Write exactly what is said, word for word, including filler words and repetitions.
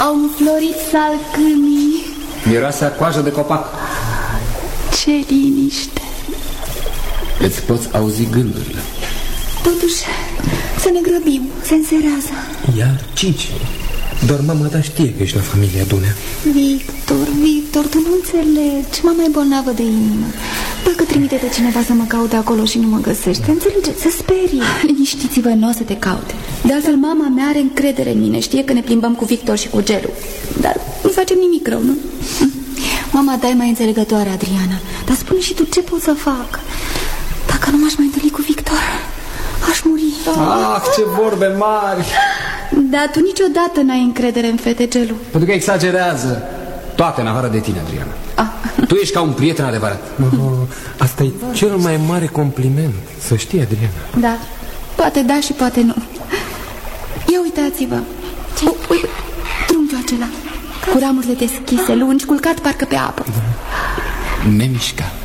Au înflorit salcâmii. Miroase a coajă de copac. Ce liniște. Îți poți auzi gândurile. Totuși, să ne grăbim, se înserează. Iar Cici. Doar mama ta știe că ești la familia Dunea. Victor, Victor, tu nu înțelegi. Mama e bolnavă de inimă. Dacă trimite pe cineva să mă caute acolo și nu mă găsește, înțelegeți, se sperie. Liniștiți-vă, nu o să te caute. De altfel, mama mea are încredere în mine. Știe că ne plimbăm cu Victor și cu Gelu. Dar nu facem nimic rău, nu? Mama ta e mai înțelegătoare, Adriana. Dar spune și tu ce pot să fac. Dacă nu m-aș mai întâlni cu Victor, aș muri. Ah, ce vorbe mari. Dar tu niciodată n-ai încredere în fete, Gelu. Pentru că exagerează. Toate în afară de tine, Adriana. Ah. Tu ești ca un prieten adevărat. Oh, asta e cel mai mare compliment. Să știi, Adriana. Da, poate da și poate nu. Ia uitați-vă. Uite, trunchiul acela, cu ramurile deschise, lungi, culcat parcă pe apă. Nemișcat.